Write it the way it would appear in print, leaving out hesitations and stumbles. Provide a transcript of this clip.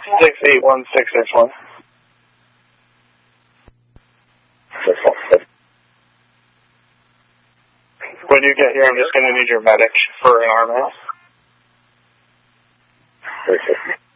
681661. When you get here, I'm just going to need your medic for an RMS.